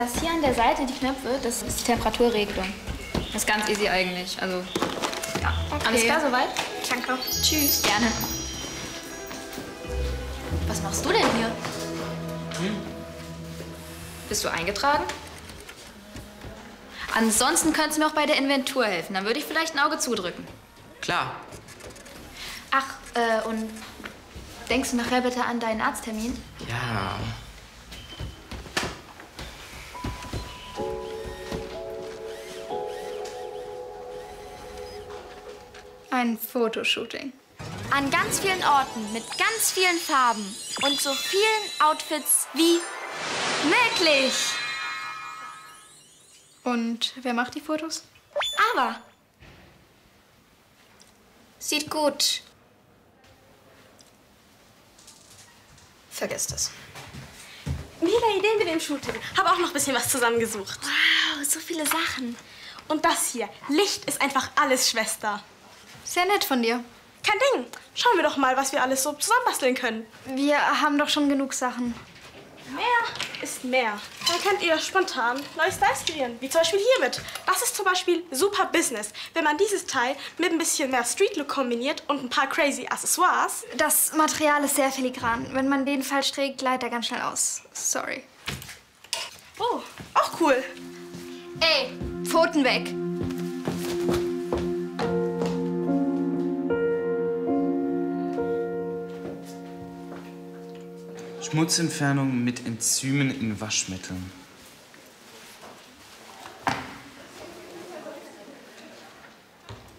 Das hier an der Seite, die Knöpfe, das ist die Temperaturregelung. Das ist ganz easy eigentlich. Also, ja. Okay. Alles klar soweit? Danke. Tschüss. Gerne. Was machst du denn hier? Bist du eingetragen? Ansonsten könntest du mir auch bei der Inventur helfen. Dann würde ich vielleicht ein Auge zudrücken. Klar. Ach, und denkst du nachher bitte an deinen Arzttermin? Ja. Ein Fotoshooting. An ganz vielen Orten, mit ganz vielen Farben und so vielen Outfits wie möglich. Und wer macht die Fotos? Aber sieht gut. Vergiss das. Mega Ideen mit dem Shooting. Habe auch noch ein bisschen was zusammengesucht. Wow, so viele Sachen. Und das hier. Licht ist einfach alles, Schwester. Sehr nett von dir. Kein Ding. Schauen wir doch mal, was wir alles so zusammenbasteln können. Wir haben doch schon genug Sachen. Mehr ist mehr. Dann könnt ihr spontan neue Styles kreieren. Wie zum Beispiel hiermit. Das ist zum Beispiel super Business. Wenn man dieses Teil mit ein bisschen mehr Street-Look kombiniert und ein paar crazy Accessoires. Das Material ist sehr filigran. Wenn man den falsch trägt, gleitet er ganz schnell aus. Sorry. Oh, auch cool. Ey, Pfoten weg. Schmutzentfernung mit Enzymen in Waschmitteln.